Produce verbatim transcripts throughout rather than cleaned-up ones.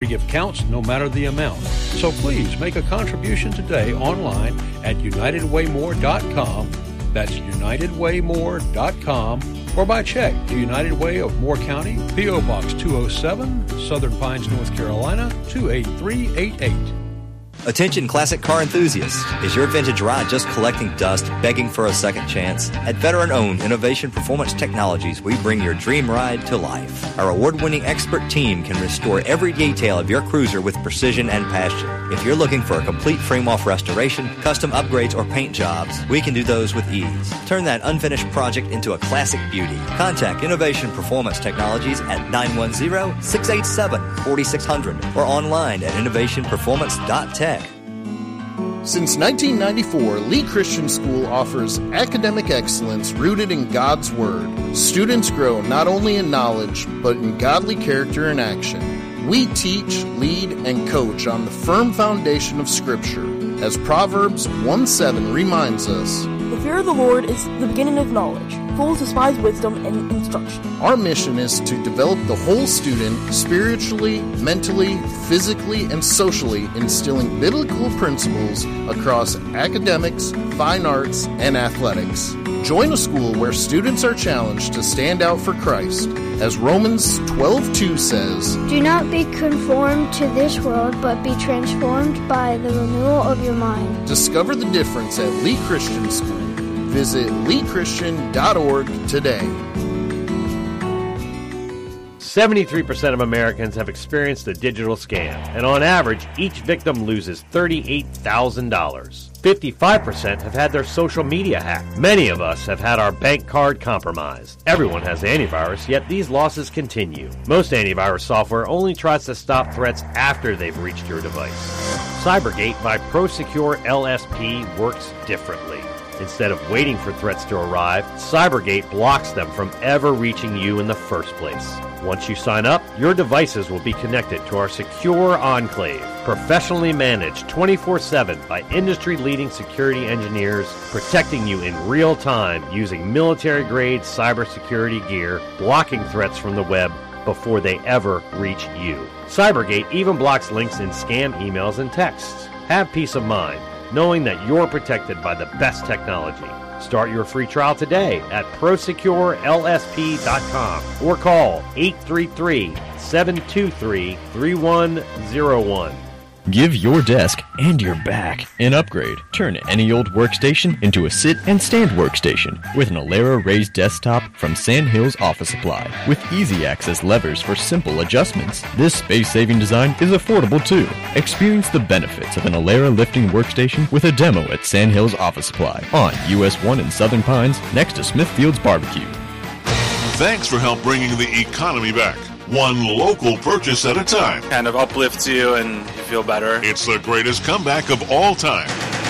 gift counts no matter the amount. So please make a contribution today online at united way more dot com. That's united way more dot com. Or by check to United Way of Moore County, P O. Box two oh seven, Southern Pines, North Carolina, two eight three eight eight. Attention classic car enthusiasts. Is your vintage ride just collecting dust, begging for a second chance? At veteran-owned Innovation Performance Technologies, we bring your dream ride to life. Our award-winning expert team can restore every detail of your cruiser with precision and passion. If you're looking for a complete frame-off restoration, custom upgrades, or paint jobs, we can do those with ease. Turn that unfinished project into a classic beauty. Contact Innovation Performance Technologies at nine one zero, six eight seven, four six zero zero or online at innovation performance dot tech. Since nineteen ninety-four, Lee Christian School offers academic excellence rooted in God's Word. Students grow not only in knowledge, but in godly character and action. We teach, lead, and coach on the firm foundation of Scripture. As Proverbs one seven reminds us, "The fear of the Lord is the beginning of knowledge. Fools despise wisdom and instruction." Our mission is to develop the whole student spiritually, mentally, physically, and socially, instilling biblical principles across academics, fine arts, and athletics. Join a school where students are challenged to stand out for Christ. As Romans twelve two says, "Do not be conformed to this world, but be transformed by the renewal of your mind." Discover the difference at Lee Christian School. Visit lee christian dot org today. seventy-three percent of Americans have experienced a digital scam, and on average, each victim loses thirty-eight thousand dollars. fifty-five percent have had their social media hacked. Many of us have had our bank card compromised. Everyone has antivirus, yet these losses continue. Most antivirus software only tries to stop threats after they've reached your device. Cybergate by ProSecure L S P works differently. Instead of waiting for threats to arrive, Cybergate blocks them from ever reaching you in the first place. Once you sign up, your devices will be connected to our secure enclave, professionally managed twenty-four seven by industry-leading security engineers, protecting you in real time using military-grade cybersecurity gear, blocking threats from the web before they ever reach you. Cybergate even blocks links in scam emails and texts. Have peace of mind, knowing that you're protected by the best technology. Start your free trial today at prosecure L S P dot com or call eight three three, seven two three, three one zero one. Give your desk and your back an upgrade. Turn any old workstation into a sit and stand workstation with an Alera raised desktop from Sand Hills Office Supply. With easy access levers for simple adjustments, this space-saving design is affordable too. Experience the benefits of an Alera lifting workstation with a demo at Sand Hills Office Supply on U S one in Southern Pines next to Smithfield's Barbecue. Thanks for help bringing the economy back. One local purchase at a time. Kind of uplifts you and you feel better. It's the greatest comeback of all time.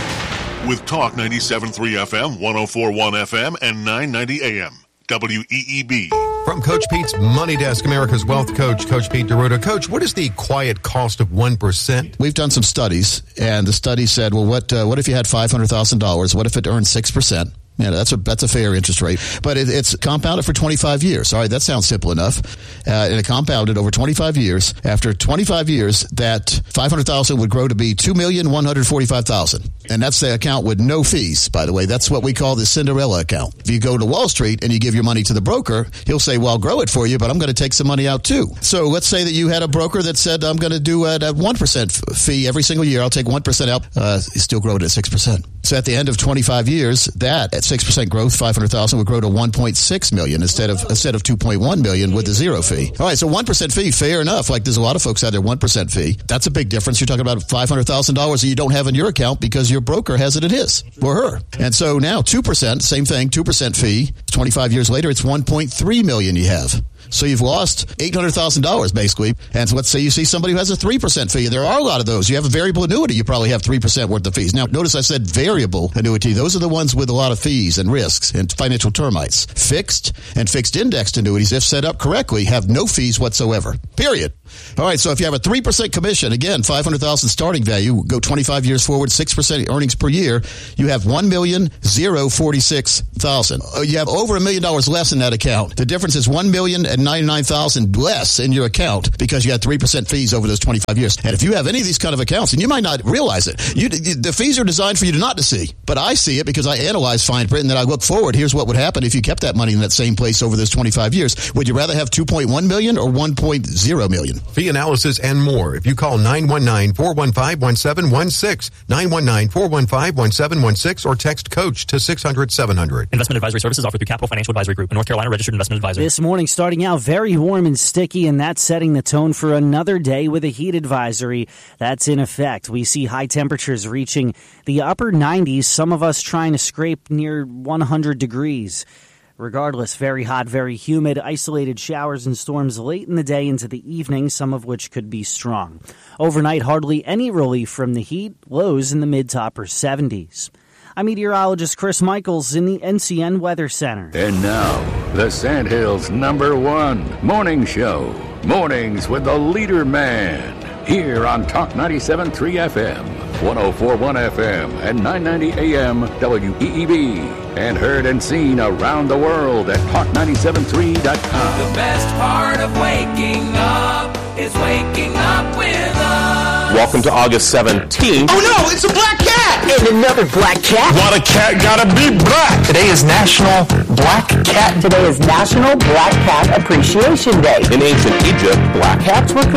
With Talk ninety-seven point three F M, one oh four point one F M, and nine ninety A M. W E E B. From Coach Pete's Money Desk, America's Wealth Coach, Coach Pete DeRuta. Coach, what is the quiet cost of one percent? We've done some studies, and the study said, well, what uh, what if you had five hundred thousand dollars? What if it earned six percent? Yeah, that's a that's a fair interest rate, but it, it's compounded for twenty-five years. All right, that sounds simple enough. Uh, and it compounded over twenty-five years. After twenty-five years, that five hundred thousand would grow to be two million one hundred forty-five thousand, and that's the account with no fees. By the way, that's what we call the Cinderella account. If you go to Wall Street and you give your money to the broker, he'll say, "Well, I'll grow it for you, but I'm going to take some money out too." So let's say that you had a broker that said, "I'm going to do a one percent fee every single year. I'll take one percent out." Uh, you still grow it at six percent. So at the end of twenty-five years, that at six percent growth, five hundred thousand would grow to one point six million instead of instead of two point one million with the zero fee. All right, so one percent fee, fair enough. Like there's a lot of folks out there, one percent fee. That's a big difference. You're talking about five hundred thousand dollars that you don't have in your account because your broker has it in his or her. And so now two percent, same thing, two percent fee. twenty-five years later, it's one point three million you have. So you've lost eight hundred thousand dollars basically. And so let's say you see somebody who has a three percent fee. There are a lot of those. You have a variable annuity, you probably have three percent worth of fees. Now, notice I said variable annuity. Those are the ones with a lot of fees and risks and financial termites. Fixed and fixed indexed annuities, if set up correctly, have no fees whatsoever. Period. All right, so if you have a three percent commission, again, five hundred thousand dollars starting value, go twenty-five years forward, six percent earnings per year, you have one million forty-six thousand dollars. You have over a million dollars less in that account. The difference is one million and ninety-nine thousand dollars less in your account because you had three percent fees over those twenty-five years. And if you have any of these kind of accounts, and you might not realize it, you, the fees are designed for you to not to see. But I see it because I analyze fine print and then I look forward. Here's what would happen if you kept that money in that same place over those twenty-five years. Would you rather have two point one million dollars or one point zero million dollars? Fee analysis and more. If you call nine one nine, four one five, one seven one six, nine one nine, four one five, one seven one six, or text COACH to six hundred, seven hundred. Investment advisory services offered through Capital Financial Advisory Group, a North Carolina registered investment advisor. This morning starting out very warm and sticky, and that's setting the tone for another day with a heat advisory that's in effect. We see high temperatures reaching the upper nineties, some of us trying to scrape near one hundred degrees. Regardless, very hot, very humid, isolated showers and storms late in the day into the evening, some of which could be strong. Overnight, hardly any relief from the heat, lows in the mid to upper seventies. I'm meteorologist Chris Michaels in the N C N Weather Center. And now, the Sandhills' number one morning show. Mornings with the Leader Man. Here on Talk ninety-seven point three F M, one oh four point one F M, and nine ninety A M W E E B. And heard and seen around the world at talk nine seven three dot com. The best part of waking up is waking up with us. Welcome to August seventeenth. Oh no, it's a black cat! And another black cat. Why the cat gotta be black? Today is National Black Cat. Today is National Black Cat Appreciation Day. In ancient Egypt, black cats were